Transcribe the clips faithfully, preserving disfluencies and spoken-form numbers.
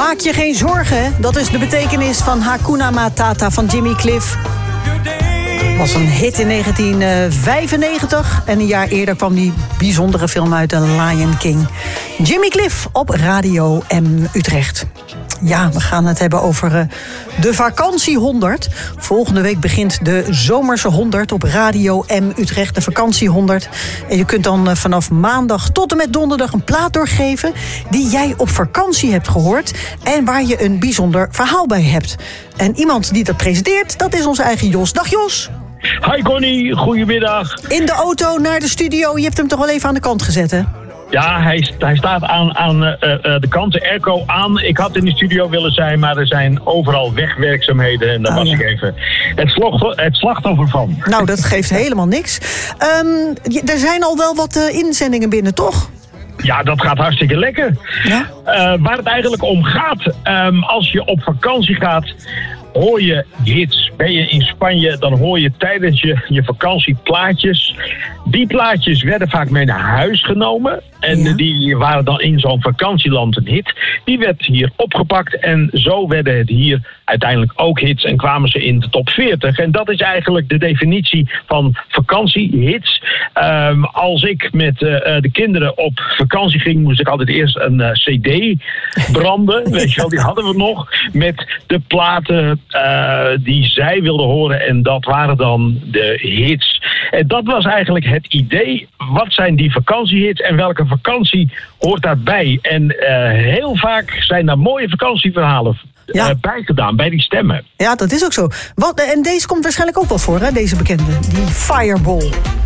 Maak je geen zorgen, dat is de betekenis van Hakuna Matata van Jimmy Cliff. Was een hit in negentien vijfennegentig en een jaar eerder kwam die bijzondere film uit, The Lion King. Jimmy Cliff op Radio M Utrecht. Ja, we gaan het hebben over uh, de vakantie honderd. Volgende week begint de zomerse honderd op Radio M Utrecht, de vakantie honderd. En je kunt dan uh, vanaf maandag tot en met donderdag een plaat doorgeven die jij op vakantie hebt gehoord en waar je een bijzonder verhaal bij hebt. En iemand die dat presenteert, dat is onze eigen Jos. Dag Jos. Hi Connie, goedemiddag. In de auto naar de studio, je hebt hem toch wel even aan de kant gezet, hè? Ja, hij, hij staat aan, aan uh, uh, de kant, de airco aan. Ik had in de studio willen zijn, maar er zijn overal wegwerkzaamheden. En daar oh, was ja. ik even het, slog, het slachtoffer van. Nou, dat geeft helemaal niks. Um, er zijn al wel wat uh, inzendingen binnen, toch? Ja, dat gaat hartstikke lekker. Ja? Uh, waar het eigenlijk om gaat, um, als je op vakantie gaat, hoor je hits. Ben je in Spanje, dan hoor je tijdens je, je vakantie plaatjes. Die plaatjes werden vaak mee naar huis genomen. En ja. die waren dan in zo'n vakantieland een hit. Die werd hier opgepakt en zo werden het hier uiteindelijk ook hits en kwamen ze in de top veertig. En dat is eigenlijk de definitie van vakantiehits. Um, als ik met uh, de kinderen op vakantie ging, moest ik altijd eerst een uh, cd branden. Weet je wel, die hadden we nog. Met de platen uh, die zij wilden horen. En dat waren dan de hits. En dat was eigenlijk het idee. Wat zijn die vakantiehits en welke vakantie hoort daarbij? En uh, heel vaak zijn daar mooie vakantieverhalen ja. uh, bijgedaan bij die stemmen. Ja, dat is ook zo. Wat, en deze komt waarschijnlijk ook wel voor, hè, deze bekende. Die Fireball.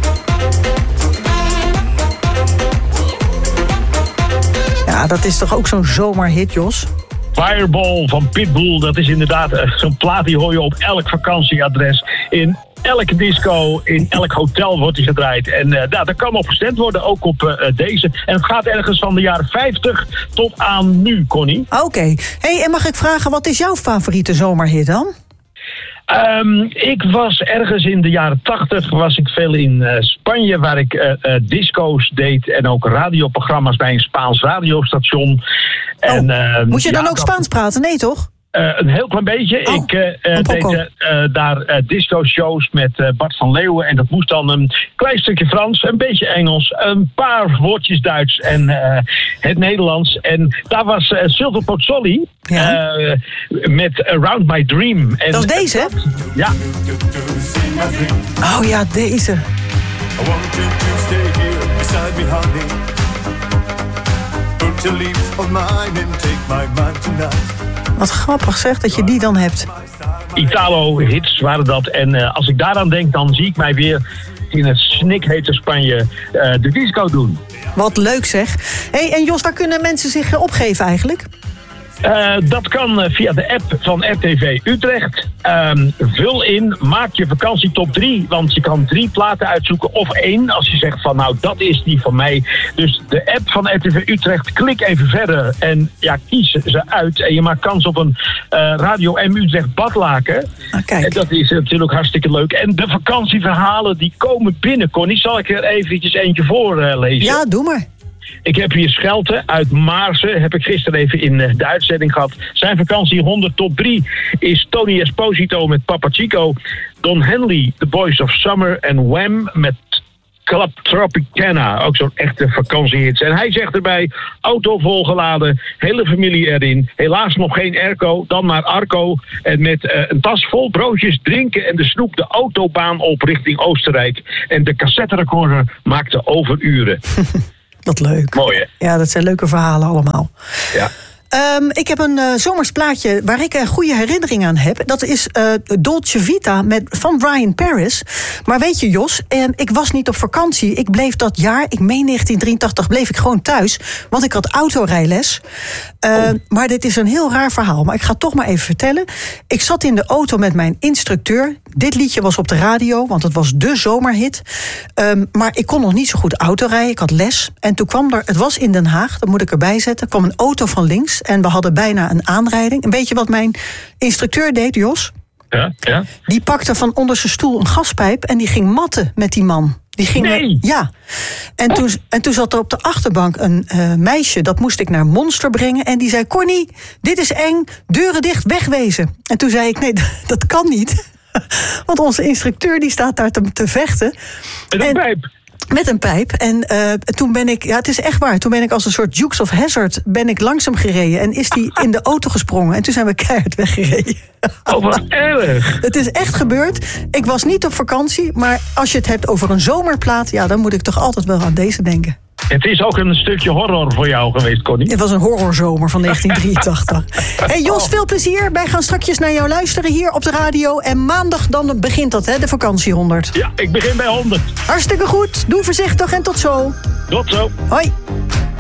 Ja, dat is toch ook zo'n zomerhit, Jos? Fireball van Pitbull, dat is inderdaad uh, zo'n plaat die hoor je op elk vakantieadres. In elke disco, in elk hotel wordt die gedraaid. En uh, nou, dat kan op gestemd worden, ook op uh, deze. En het gaat ergens van de jaren vijftig tot aan nu, Connie. Oké. Okay. Hey, en mag ik vragen, wat is jouw favoriete zomerhit dan? Um, ik was ergens in de jaren tachtig, was ik veel in uh, Spanje, waar ik uh, uh, disco's deed en ook radioprogramma's bij een Spaans radiostation. Oh, en, uh, moet je dan ja, ook Spaans praten? Nee, toch? Uh, een heel klein beetje. Oh, ik uh, uh, deed uh, uh, daar uh, disco-shows met uh, Bart van Leeuwen. En dat moest dan een klein stukje Frans, een beetje Engels, een paar woordjes Duits en uh, het Nederlands. En daar was uh, Silver Pozzoli ja. uh, met Around My Dream. En, dat is deze, hè? Ja. Oh ja, deze. I want you to stay here beside me, honey. Put your leaves on mine and take my mind tonight. Wat grappig zeg, dat je die dan hebt. Italo-hits waren dat. En uh, als ik daaraan denk, dan zie ik mij weer in het snikhete Spanje uh, de disco doen. Wat leuk zeg. Hey, en Jos, waar kunnen mensen zich uh, opgeven eigenlijk? Uh, dat kan uh, via de app van R T V Utrecht. Um, vul in, maak je vakantie top drie. Want je kan drie platen uitzoeken of één. Als je zegt van nou, dat is die van mij. Dus de app van R T V Utrecht, klik even verder. En ja, kies ze uit. En je maakt kans op een uh, Radio M Utrecht badlaken. Ah, kijk. En dat is natuurlijk hartstikke leuk. En de vakantieverhalen die komen binnen, Connie. Zal ik er eventjes eentje voor uh, lezen? Ja, doe maar. Ik heb hier Schelte uit Maarsen, heb ik gisteren even in de uitzending gehad. Zijn vakantie honderd top drie is Tony Esposito met Papa Chico, Don Henley, The Boys of Summer en Wham met Club Tropicana. Ook zo'n echte vakantiehits. En hij zegt erbij, auto volgeladen, hele familie erin. Helaas nog geen airco, dan maar Arco. En met uh, een tas vol broodjes, drinken en de snoep de autobaan op richting Oostenrijk. En de cassetterecorder maakte overuren. Wat leuk. Mooi, hè? Ja, dat zijn leuke verhalen allemaal. Ja. Um, ik heb een uh, zomers plaatje waar ik een goede herinnering aan heb. Dat is uh, Dolce Vita met, van Brian Paris. Maar weet je, Jos, um, ik was niet op vakantie. Ik bleef dat jaar, ik meen negentien drieëntachtig, bleef ik gewoon thuis. Want ik had autorijles. Uh, oh. Maar dit is een heel raar verhaal. Maar ik ga het toch maar even vertellen. Ik zat in de auto met mijn instructeur. Dit liedje was op de radio, want het was de zomerhit. Um, maar ik kon nog niet zo goed autorijden. Ik had les. En toen kwam er, het was in Den Haag, dat moet ik erbij zetten, kwam een auto van links. En we hadden bijna een aanrijding. Een beetje wat mijn instructeur deed, Jos. Ja, ja. Die pakte van onder zijn stoel een gaspijp en die ging matten met die man. Die ging Nee. er- ja. En toen, en toen zat er op de achterbank een uh, meisje, dat moest ik naar Monster brengen. En die zei, Connie, dit is eng, deuren dicht, wegwezen. En toen zei ik, nee, dat kan niet. Want onze instructeur die staat daar te, te vechten. Met een En- pijp. Met een pijp. En uh, toen ben ik, ja, het is echt waar. Toen ben ik als een soort Dukes of Hazzard ben ik langs hem gereden. En is die in de auto gesprongen. En toen zijn we keihard weggereden. Oh, wat erg. Het is echt gebeurd. Ik was niet op vakantie. Maar als je het hebt over een zomerplaat, ja, dan moet ik toch altijd wel aan deze denken. Het is ook een stukje horror voor jou geweest, Connie. Het was een horrorzomer van negentien drieëntachtig. Hey Jos, veel plezier. Wij gaan straks naar jou luisteren hier op de radio. En maandag dan begint dat, hè, de vakantie honderd. Ja, ik begin bij honderd. Hartstikke goed. Doe voorzichtig en tot zo. Tot zo. Hoi.